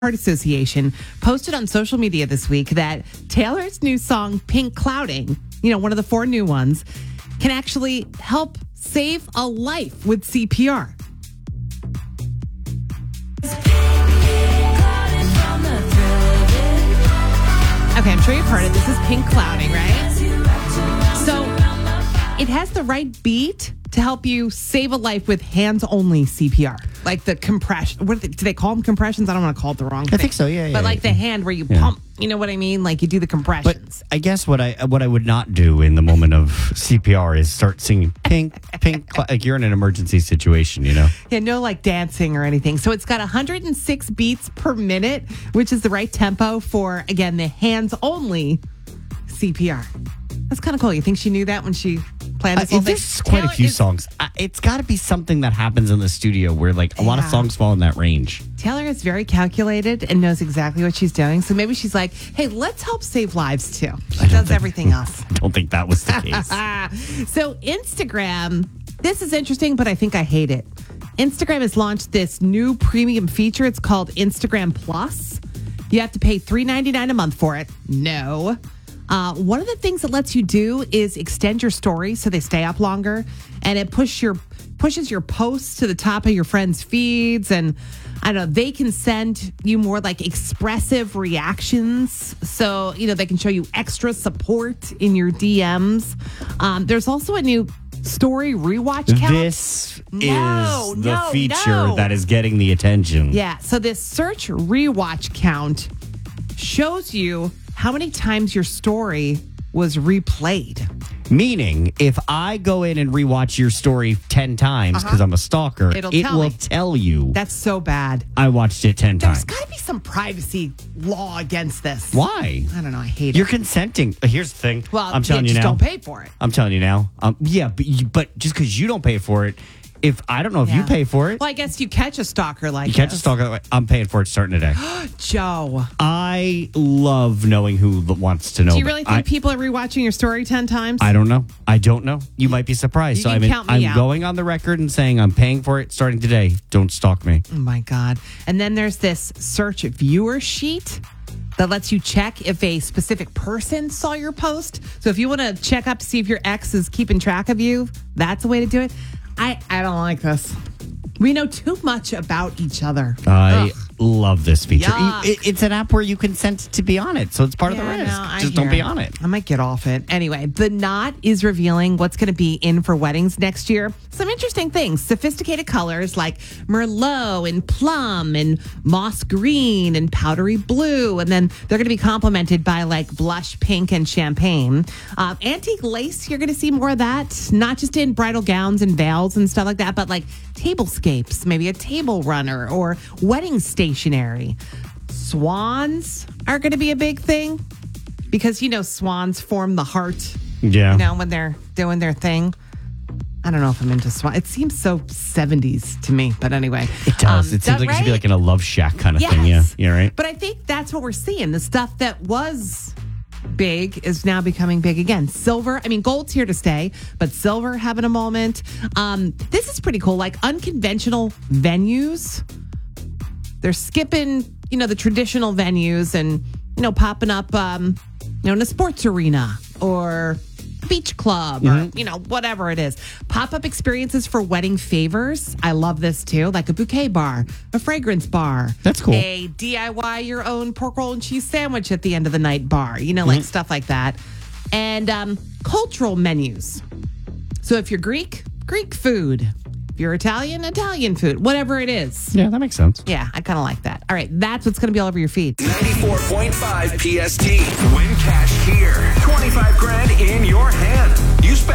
Heart Association posted on social media this week that Taylor's new song, Pink Clouding, one of the 4 new ones, can actually help save a life with CPR. Okay, I'm sure you've heard it. This is Pink Clouding, right? So it has the right beat to help you save a life with hands-only CPR. Like the compression. Do they call them compressions? I don't want to call it the wrong thing. I think so, yeah. But like the hand where you pump, you know what I mean? Like you do the compressions. But I guess what I would not do in the moment of CPR is start singing pink, like you're in an emergency situation, Yeah, no like dancing or anything. So it's got 106 beats per minute, which is the right tempo for, again, the hands-only CPR. That's kind of cool. You think she knew that when she planned this whole thing? There's quite a few songs. It's got to be something that happens in the studio where a lot of songs fall in that range. Taylor is very calculated and knows exactly what she's doing. So maybe she's like, hey, let's help save lives too. She does everything else. I don't think that was the case. So Instagram, this is interesting, but I think I hate it. Instagram has launched this new premium feature. It's called Instagram Plus. You have to pay $3.99 a month for it. No. One of the things that lets you do is extend your stories so they stay up longer, and it pushes your posts to the top of your friends' feeds, and I don't know, they can send you more like expressive reactions, so they can show you extra support in your DMs. There's also a new story rewatch count. This is the feature that is getting the attention. Yeah, so this search rewatch count shows you how many times your story was replayed. Meaning, if I go in and rewatch your story 10 times because I'm a stalker, it will tell you. That's so bad. I watched it 10 times. There's got to be some privacy law against this. Why? I don't know. I hate it. You're consenting. Here's the thing. Well, I'm telling you now. Just don't pay for it. I'm telling you now. But just because you don't pay for it, I don't know if you pay for it. Well, I guess you catch a stalker like You catch a stalker. I'm paying for it starting today. Joe. I love knowing who wants to know. Do you really think people are rewatching your story 10 times? I don't know. You might be surprised. I'm going on the record and saying I'm paying for it starting today. Don't stalk me. Oh, my God. And then there's this search viewer sheet that lets you check if a specific person saw your post. So if you want to check up to see if your ex is keeping track of you, that's a way to do it. I don't like this. We know too much about each other. I love this feature. Yuck. It's an app where you consent to be on it, so it's part of the risk. Just don't be on it. I might get off it. Anyway, The Knot is revealing what's going to be in for weddings next year. Some interesting things. Sophisticated colors like Merlot and plum and moss green and powdery blue. And then they're going to be complemented by blush pink and champagne. Antique lace, you're going to see more of that. Not just in bridal gowns and veils and stuff like that, but tablescapes, maybe a table runner or wedding stationery. Swans are going to be a big thing because, swans form the heart. Yeah. When they're doing their thing. I don't know if I'm into swan. It seems so 70s to me, but anyway. It does. It seems like it should be like in a love shack kind of thing. Yeah. Yeah, right. But I think that's what we're seeing. The stuff that was big is now becoming big again. Silver, gold's here to stay, but silver having a moment. This is pretty cool. Unconventional venues. They're skipping, the traditional venues and, popping up, in a sports arena or beach club or, whatever it is. Pop-up experiences for wedding favors. I love this too. Like a bouquet bar, a fragrance bar. That's cool. A DIY your own pork roll and cheese sandwich at the end of the night bar. Stuff like that. And cultural menus. So if you're Greek food. If you're Italian food. Whatever it is. Yeah, that makes sense. Yeah, I kind of like that. All right, that's what's going to be all over your feed. 94.5 PST. Win cash here. 25 grand in your hand. You spend